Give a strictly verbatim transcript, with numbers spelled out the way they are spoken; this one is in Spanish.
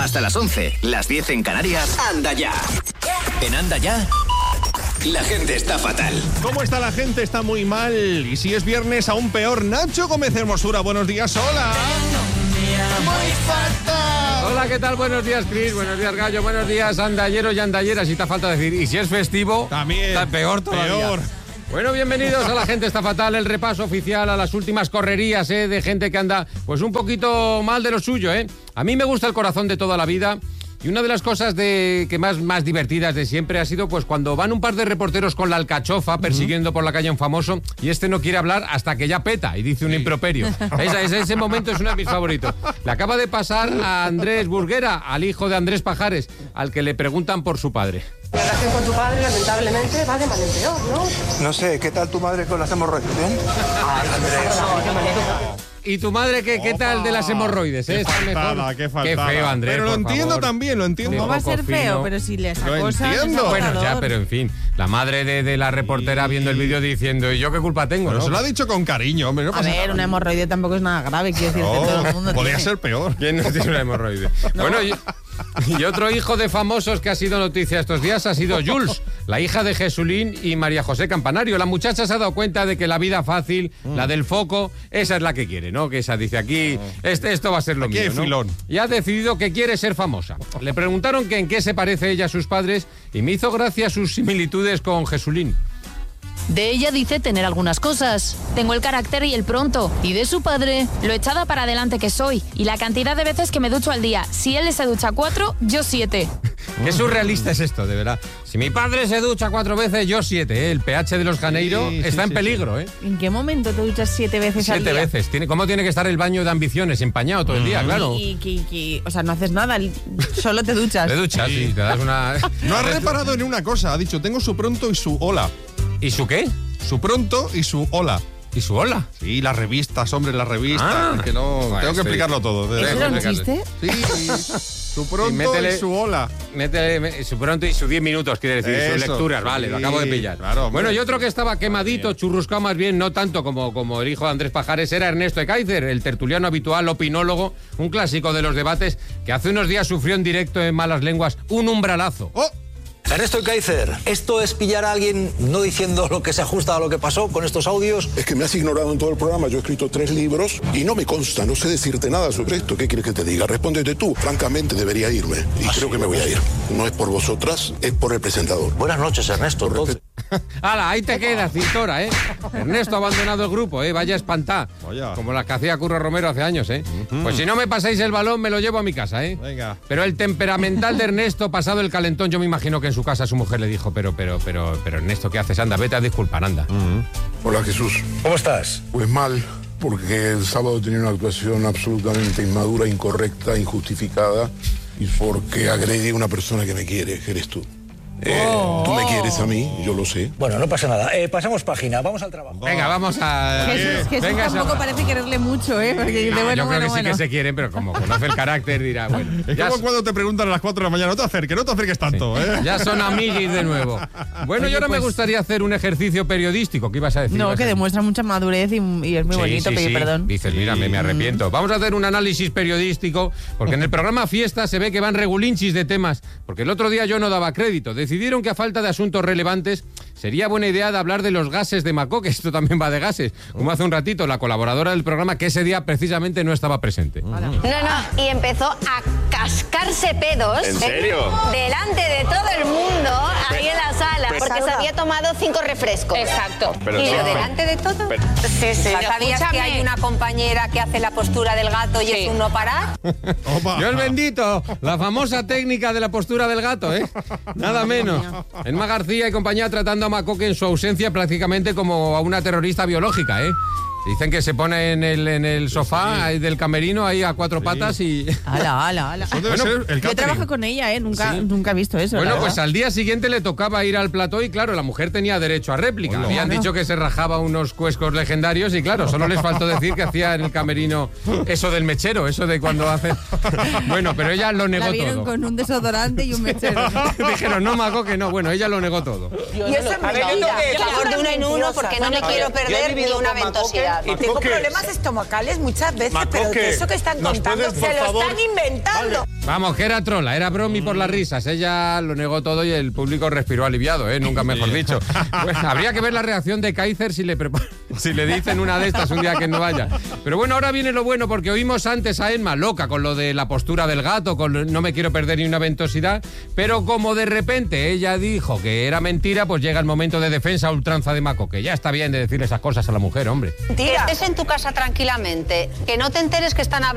Hasta las once, las diez en Canarias. Anda ya. En Anda ya, la gente está fatal. ¿Cómo está la gente? Está muy mal. Y si es viernes, aún peor. Nacho Gómez Hermosura, buenos días, hola. Muy fatal. Hola, ¿qué tal? Buenos días, Cris. Buenos días, Gallo. Buenos días, andayeros y andalleras. Si te falta decir. Y si es festivo, también está peor todavía. Peor. Bueno, bienvenidos a La Gente Está Fatal, el repaso oficial a las últimas correrías, ¿eh? De gente que anda, pues, un poquito mal de lo suyo, ¿eh? A mí me gusta el corazón de toda la vida. Y una de las cosas de, que más, más divertidas de siempre ha sido pues cuando van un par de reporteros con la alcachofa persiguiendo uh-huh. por la calle a un famoso y este no quiere hablar hasta que ya peta y dice un sí. improperio. Ese, ese, ese momento es uno de mis favoritos. Le acaba de pasar a Andrés Burguera, al hijo de Andrés Pajares, al que le preguntan por su padre. La relación con tu padre, lamentablemente, va de mal en peor, ¿no? No sé, ¿qué tal tu madre con las hemorroides? ¿Bien? Ay, Andrés. ¿Y tu madre qué, qué tal de las hemorroides? ¿Eh? Qué faltada, qué faltada. Qué feo, Andrés. Pero lo entiendo favor. también, lo entiendo. ¿Cómo va a ser feo? Fino. Pero si les acosa... Lo entiendo. Bueno, ya, pero en fin, la madre de, de la reportera sí. viendo el vídeo diciendo, ¿y yo qué culpa tengo? Pero ¿no? se lo ha dicho con cariño, hombre. No a pasa ver, nada. Una hemorroide tampoco es nada grave, quiero decir, no, que todo el mundo podría tiene. ser peor. ¿Quién no tiene una hemorroide? No. Bueno, y, y otro hijo de famosos que ha sido noticia estos días ha sido Jules, la hija de Jesulín y María José Campanario. La muchacha se ha dado cuenta de que la vida fácil, mm. la del foco, esa es la que quiere, ¿no? Que esa dice aquí, este, esto va a ser lo aquí mío, ¿no? Filón. Y ha decidido que quiere ser famosa. Le preguntaron que en qué se parece ella a sus padres y me hizo gracia sus similitudes con Jesulín. De ella dice tener algunas cosas. Tengo el carácter y el pronto. Y de su padre, lo echada para adelante que soy. Y la cantidad de veces que me ducho al día. Si él se ducha cuatro, yo siete. Qué surrealista es esto, de verdad. Si mi padre se ducha cuatro veces, yo siete, ¿eh? El pH de los Janeiro sí, está sí, en peligro, ¿eh? ¿En qué momento te duchas siete veces siete al día? Siete veces. ¿Tiene, ¿Cómo tiene que estar el baño de ambiciones? Empañado todo el día, claro. Y, y, y, y, o sea, no haces nada, solo te duchas. Te duchas, sí, sí te das una... No has reparado en una cosa, ha dicho, tengo su pronto y su hola. ¿Y su qué? Su pronto y su hola. ¿Y su hola? Sí, las revistas, hombre, las revistas. Ah, que no, bueno, tengo que sí. explicarlo todo. ¿Eso era un chiste? Sí, su pronto sí, métele, y su hola. Métele su pronto y sus diez minutos, quiere decir, Eso, sus lecturas, vale, sí, lo acabo de pillar. Claro, bueno, y otro que estaba quemadito, churruscado más bien, no tanto como, como el hijo de Andrés Pajares, era Ernesto Ekaizer, el tertuliano habitual, opinólogo, un clásico de los debates, que hace unos días sufrió en directo en Malas Lenguas un umbralazo. ¡Oh! Ernesto Ekaizer, ¿esto es pillar a alguien no diciendo lo que se ajusta a lo que pasó con estos audios? Es que me has ignorado en todo el programa, yo he escrito tres libros y no me consta, no sé decirte nada sobre esto. ¿Qué quieres que te diga? Respóndete tú. Francamente debería irme y ¿Ah, creo sí? que me voy a ir. No es por vosotras, es por el presentador. Buenas noches, Ernesto. Entonces... ¡Hala, ahí te quedas, Cintora, eh! Ernesto ha abandonado el grupo, eh, vaya espantá. Vaya. Como las que hacía Curro Romero hace años, eh. Uh-huh. Pues si no me pasáis el balón, me lo llevo a mi casa, eh. Venga. Pero el temperamental de Ernesto, pasado el calentón, yo me imagino que en su casa su mujer le dijo, pero, pero, pero, pero Ernesto, ¿qué haces? Anda, vete a disculpar, anda. Uh-huh. Hola, Jesús. ¿Cómo estás? Pues mal, porque el sábado tenía una actuación absolutamente inmadura, incorrecta, injustificada, y porque agredí a una persona que me quiere, que eres tú. Eh, oh. Tú me quieres a mí, yo lo sé. Bueno, no pasa nada. Eh, pasamos página, vamos al trabajo. Venga, vamos a... Jesús, Jesús Venga, tampoco esa... parece quererle mucho, ¿eh? Porque no, de bueno, yo creo bueno, que bueno. sí que se quieren, pero como conoce el carácter dirá, bueno... Es ya como so... cuando te preguntan a las cuatro de la mañana, no te acerques, no te acerques tanto, sí. ¿eh? Ya son amiguis de nuevo. Bueno, Oye, y ahora pues... me gustaría hacer un ejercicio periodístico. ¿Qué ibas a decir? No, que demuestra mucha madurez y, y es muy sí, bonito sí, pedir sí. perdón. Dices, mira, me, me arrepiento. Vamos a hacer un análisis periodístico, porque en el programa Fiesta se ve que van regulinchis de temas, porque el otro día yo no daba crédito. Decidieron que a falta de asuntos relevantes sería buena idea de hablar de los gases de Macó, que esto también va de gases, como hace un ratito la colaboradora del programa, que ese día precisamente no estaba presente. No, no, y empezó a cascarse pedos. ¿En serio? Delante de todo el mundo, ahí en la sala, Pero, porque se había tomado cinco refrescos. Exacto. Pero, y sí, lo pero, delante de todo. Pero, sí, sí. ¿Sabías Escúchame. que hay una compañera que hace la postura del gato y sí. es un no parar? Dios bendito, la famosa técnica de la postura del gato, ¿eh? Nada menos. Emma García y compañía tratando a Macoque en su ausencia prácticamente como a una terrorista biológica, ¿eh? Dicen que se pone en el, en el sofá sí. ahí del camerino ahí a cuatro sí. patas y... Ala, ala, ala. Eso debe bueno, ser el yo trabajo con ella, ¿eh? Nunca, sí. nunca he visto eso. Bueno, pues al día siguiente le tocaba ir al plató y claro, la mujer tenía derecho a réplica. Hola. Habían bueno. dicho que se rajaba unos cuescos legendarios y claro, solo les faltó decir que hacía en el camerino eso del mechero, eso de cuando hace... Bueno, pero ella lo negó la vieron todo. Con un desodorante y un mechero. Dijeron, no, Maco, que no. Bueno, ella lo negó todo. Y eso es mentira. A favor de uno en uno porque no me quiero perder ni una ventosidad. realidad. Y tengo problemas estomacales muchas veces, Macoque, pero eso que están ¿nos contando puedes, por se lo favor? están inventando. Vale. Vamos, que era trola, era bromi por las risas. Ella lo negó todo y el público respiró aliviado, ¿eh? Nunca mejor dicho. Pues, habría que ver la reacción de Kaiser si le, prepara, si le dicen una de estas un día que no vaya. Pero bueno, ahora viene lo bueno, porque oímos antes a Emma loca con lo de la postura del gato, con lo, no me quiero perder ni una ventosidad, pero como de repente ella dijo que era mentira, pues llega el momento de defensa a ultranza de Maco, que ya está bien de decirle esas cosas a la mujer, hombre. Que estés en tu casa tranquilamente, que no te enteres que están hablando